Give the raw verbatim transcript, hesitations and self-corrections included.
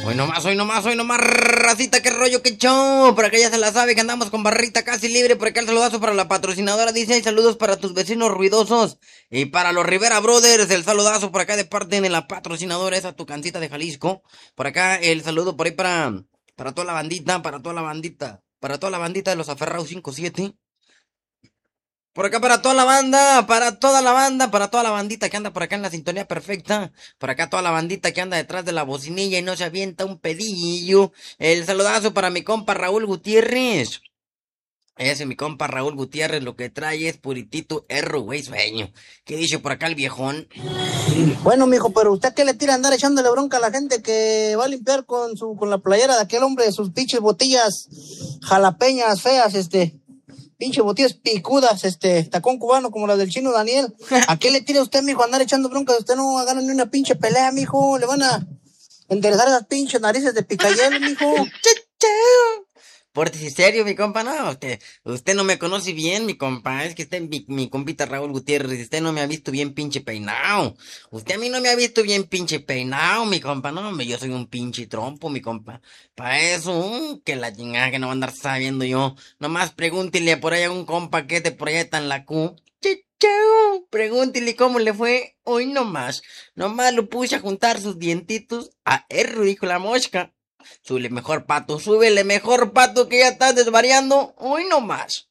Hoy nomás, hoy nomás, hoy nomás, racita, qué rollo, qué show. Por acá ya se la sabe que andamos con barrita casi libre. Por acá el saludazo para la patrocinadora. Dice, hay saludos para tus vecinos ruidosos. Y para los Rivera Brothers, el saludazo por acá de parte de la patrocinadora, esa tu cancita de Jalisco. Por acá el saludo por ahí para, para toda la bandita, para toda la bandita, para toda la bandita de los aferrados cinco siete. Por acá para toda la banda, para toda la banda, para toda la bandita que anda por acá en la sintonía perfecta. Por acá toda la bandita que anda detrás de la bocinilla y no se avienta un pedillo. El saludazo para mi compa Raúl Gutiérrez. Ese mi compa Raúl Gutiérrez lo que trae es puritito erro, güey, sueño. ¿Qué dice por acá el viejón? Bueno, mijo, pero usted qué le tira andar echándole bronca a la gente que va a limpiar con su con la playera de aquel hombre sus pinches botellas jalapeñas feas, este, pinches botellas picudas, este, tacón cubano como las del chino Daniel. ¿A qué le tira usted, mijo, andar echando bronca? Usted no agarra ni una pinche pelea, mijo. Le van a enderezar esas pinches narices de picayelo, mijo. Pórtese serio, mi compa, no, usted, usted no me conoce bien, mi compa, es que usted, mi, mi compita Raúl Gutiérrez, usted no me ha visto bien pinche peinado, usted a mí no me ha visto bien pinche peinado, mi compa, no, hombre, yo soy un pinche trompo, mi compa, pa' eso, uh, que la chingada que no va a andar sabiendo yo, nomás pregúntele por ahí a un compa que te proyectan la Q, chau, pregúntele cómo le fue, hoy nomás, nomás lo puse a juntar sus dientitos, a erro, dijo la mosca. Súbele mejor pato, súbele mejor pato que ya estás desvariando. Hoy no más.